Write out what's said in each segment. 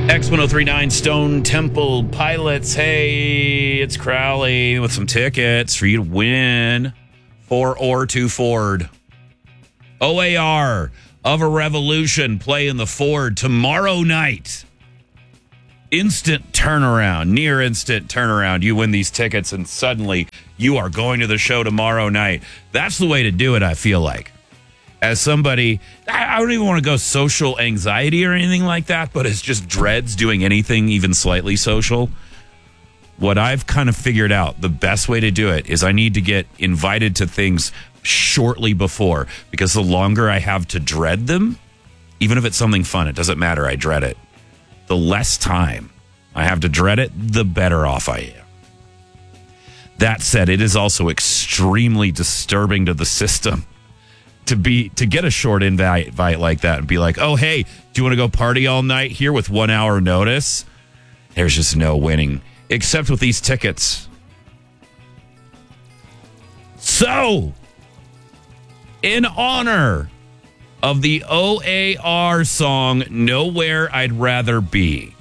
X1039 Stone Temple Pilots. Hey, it's Crowley with some tickets for you to win. 4 or 2 Ford. OAR of a Revolution play in the Ford tomorrow night. Instant turnaround, near instant turnaround. You win these tickets and suddenly you are going to the show tomorrow night. That's the way to do it, I feel like. As somebody, I don't even want to go social anxiety or anything like that, but it's just dreads doing anything even slightly social. What I've kind of figured out, the best way to do it is I need to get invited to things shortly before, because the longer I have to dread them, even if it's something fun, it doesn't matter, I dread it. The less time I have to dread it, the better off I am. That said, it is also extremely disturbing to the system to get a short invite like that and be like, oh, hey, do you want to go party all night here with 1 hour notice? There's just no winning, except with these tickets. So, in honor of the OAR song, Nowhere I'd Rather Be.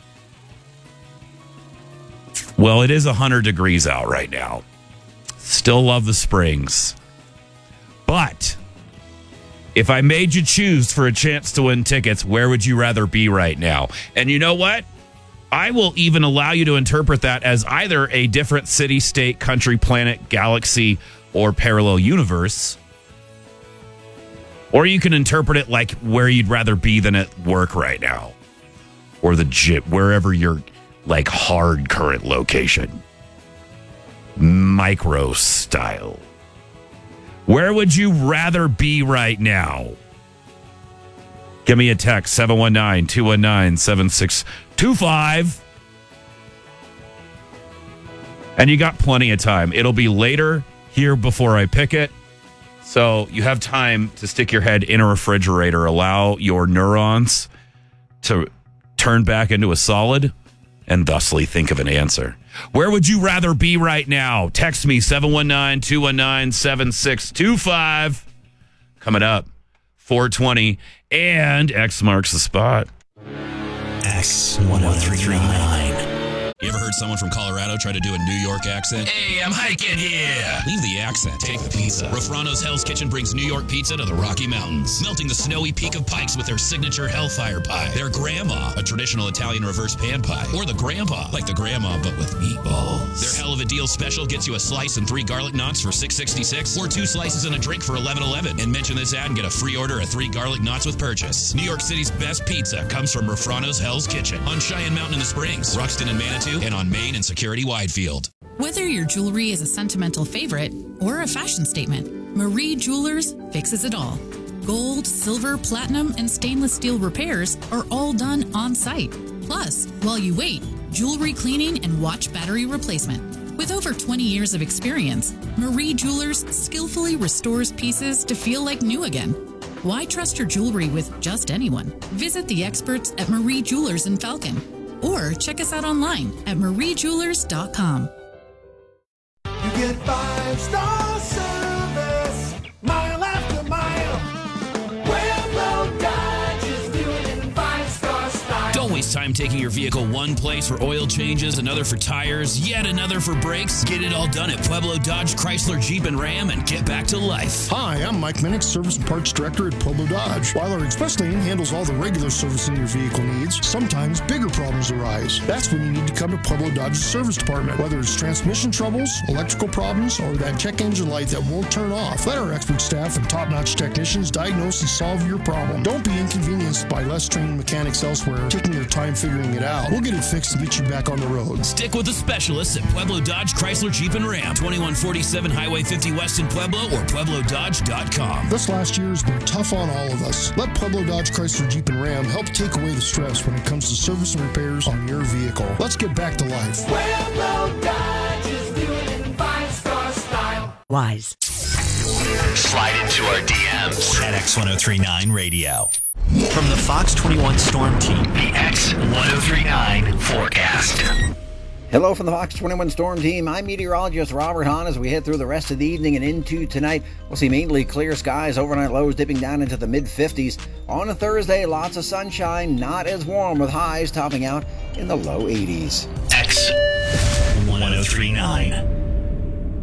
Well, it is 100 degrees out right now. Still love the Springs. But if I made you choose for a chance to win tickets, where would you rather be right now? And you know what? I will even allow you to interpret that as either a different city, state, country, planet, galaxy, or parallel universe. Or you can interpret it like where you'd rather be than at work right now. Or the gym, wherever your like hard current location. Micro style. Where would you rather be right now? Give me a text, 719-219-7625. And you got plenty of time. It'll be later here before I pick it. So you have time to stick your head in a refrigerator, allow your neurons to turn back into a solid, and thusly think of an answer. Where would you rather be right now? Text me, 719-219-7625. Coming up, 420, and X marks the spot. X1039. You ever heard someone from Colorado try to do a New York accent? Hey, I'm hiking here. Leave the accent. Take the pizza. Rafrano's Hell's Kitchen brings New York pizza to the Rocky Mountains, melting the snowy peak of Pikes with their signature Hellfire Pie, their Grandma, a traditional Italian reverse pan pie, or the Grandpa, like the Grandma but with meatballs. Their Hell of a Deal special gets you a slice and 3 garlic knots for $6.66, or 2 slices and a drink for $11.11. And mention this ad and get a free order of 3 garlic knots with purchase. New York City's best pizza comes from Rafrano's Hell's Kitchen on Cheyenne Mountain in the Springs, Ruxton and Manitou, and on Main and Security Widefield. Whether your jewelry is a sentimental favorite or a fashion statement, Marie Jewelers fixes it all. Gold, silver, platinum, and stainless steel repairs are all done on site. Plus, while you wait, jewelry cleaning and watch battery replacement. With over 20 years of experience, Marie Jewelers skillfully restores pieces to feel like new again. Why trust your jewelry with just anyone? Visit the experts at Marie Jewelers in Falcon, or check us out online at mariejewelers.com. You get 5-star service, mile after mile. Pueblo Dodge is doing it in 5-star style. Don't waste time taking your vehicle one place for oil changes, another for tires, yet another for brakes. Get it all done at Pueblo Dodge, Chrysler, Jeep, and Ram, and get back to life. Hi, I'm Mike Minnick, Service and Parts Director at Pueblo Dodge. While our Express Lane handles all the regular servicing your vehicle needs, sometimes bigger problems arise. That's when you need to come to Pueblo Dodge's service department. Whether it's transmission troubles, electrical problems, or that check engine light that won't turn off, let our expert staff and top-notch technicians diagnose and solve your problem. Don't be inconvenienced by less trained mechanics elsewhere taking their time figuring it out. We'll get it fixed and get you back on the road. Stick with the specialists at Pueblo Dodge, Chrysler, Jeep, and Ram. 2147 Highway 50 West in Pueblo or PuebloDodge.com. This last year has been tough on all of us. Let Pueblo Dodge, Chrysler, Jeep, and Ram help take away the stress when it comes to service and repairs on your vehicle. Let's get back to life. Pueblo Dodge is doing it in 5-star style. Wise. Slide into our DMs At X1039 Radio. from the Fox 21 Storm Team. The X1039 forecast. Hello from the Fox 21 Storm Team. I'm meteorologist Robert Hahn. As we head through the rest of the evening and into tonight, we'll see mainly clear skies, overnight lows dipping down into the mid-50s. On a Thursday, lots of sunshine, not as warm, with highs topping out in the low 80s. X 1039.